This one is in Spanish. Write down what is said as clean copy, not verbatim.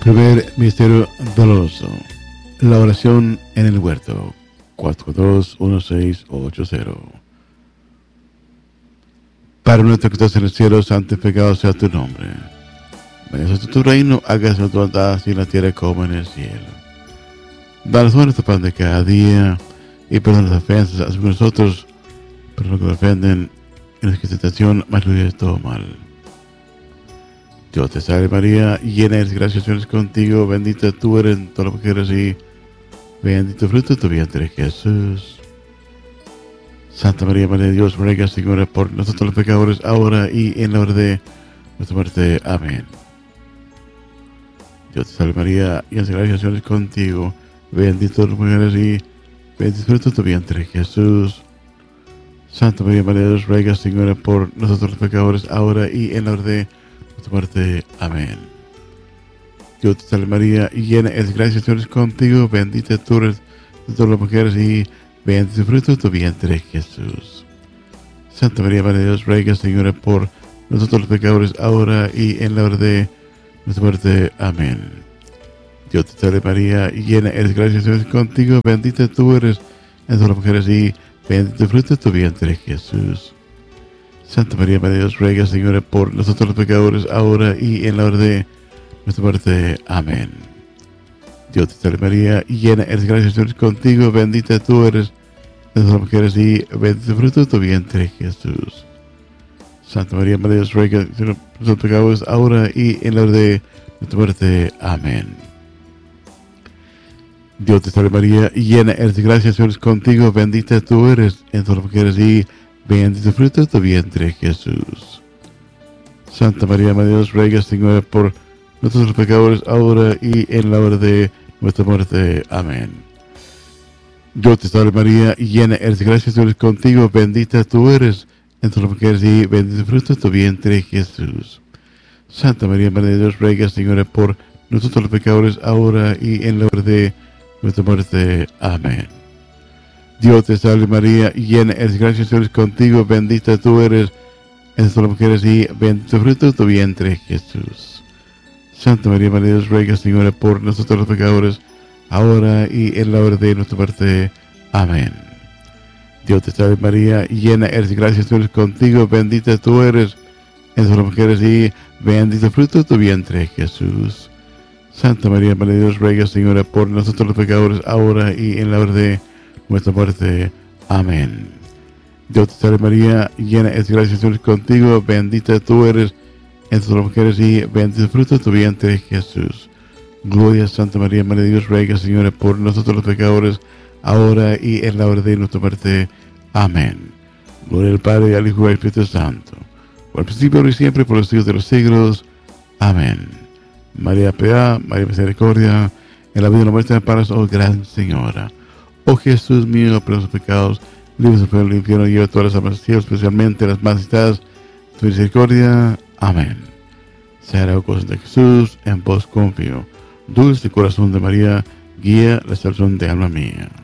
Primer misterio doloroso. La oración en el huerto. 4-2-1-6-8-0. Padre nuestro que estás en el cielo, santificado sea tu nombre. Venga a tu reino, hágase tu voluntad así en la tierra como en el cielo. Danos hoy nuestro pan de cada día y perdona las ofensas hacia nosotros, pero no que nos ofenden en la tentación, más libre de todo mal. Dios te salve María, llena eres de gracia, el Señor es contigo, bendita tú eres en todas las mujeres y bendito fruto de tu vientre Jesús. Santa María, Madre de Dios, ruega Señora por nosotros los pecadores, ahora y en la hora de nuestra muerte. Amén. Dios te salve María, llena eres de gracia, el Señor es contigo, bendita tú eres en las mujeres y bendito fruto de tu vientre Jesús. Santa María, Madre de Dios, ruega Señora por nosotros los pecadores, ahora y en la hora de nuestra muerte. Amén. Dios te salve María, llena eres de gracia, el Señor es contigo, bendita tú eres de todas las mujeres y bendito el fruto de tu vientre Jesús. Santa María, Madre de Dios, ruega Señora por nosotros los pecadores, ahora y en la hora de nuestra muerte. Amén. Dios te salve María, llena eres de gracia, el Señor es contigo, bendita tú eres entre todas las mujeres y bendito el fruto de tu vientre Jesús. Santa María, Madre de Dios, ruega Señora por nosotros los pecadores, ahora y en la hora de nuestra muerte. Amén. Dios te salve María, llena eres de gracia, el Señor es contigo, bendita tú eres entre todas las mujeres y bendito el fruto de tu vientre Jesús. Santa María, Madre de Dios, ruega Señora por nosotros los pecadores, ahora y en la hora de nuestra muerte. Amén. Dios te salve María, llena eres de gracia, el Señor es contigo, bendita tú eres entre todas las mujeres y bendito el fruto de tu vientre Jesús. Santa María, Madre de Dios, ruega Señora por nosotros los pecadores, ahora y en la hora de nuestra muerte. Amén. Dios te salve María, llena eres de gracia, el Señor es contigo, bendita tú eres entre las mujeres y bendito el fruto de tu vientre Jesús. Santa María, Madre de Dios, ruega Señora por nosotros los pecadores, ahora y en la hora de nuestra muerte. Amén. Dios te salve María, llena eres de gracia, el Señor es contigo, bendita tú eres entre todas las mujeres y bendito el fruto de tu vientre Jesús. Santa María, Madre de Dios, ruega Señora por nosotros los pecadores, ahora y en la hora de nuestra muerte. Amén. Dios te salve María, llena eres de gracia, el Señor es contigo, bendita tú eres entre todas las mujeres y bendito el fruto de tu vientre Jesús. Santa María, Madre de Dios, ruega Señora por nosotros los pecadores, ahora y en la hora de nuestra muerte. Amén. Dios te salve María, llena eres de gracia, el Señor es contigo, bendita tú eres entre todas las mujeres y bendito el fruto de tu vientre Jesús. Gloria a Santa María, Madre de Dios, ruega Señora por nosotros los pecadores, ahora y en la hora de nuestra muerte. Amén. Gloria al Padre, al Hijo y al Espíritu Santo, por el principio, ahora y siempre, por los siglos de los siglos. Amén. María piedad, María misericordia, en la vida y la muerte amparas, oh gran Señora. Oh Jesús mío, perdona los pecados, líbranos del infierno y lleva todas las almas al cielo, especialmente las más necesitadas de tu misericordia. Amén. Sagrado corazón de Jesús, en vos confío. Dulce corazón de María, guía la salvación de alma mía.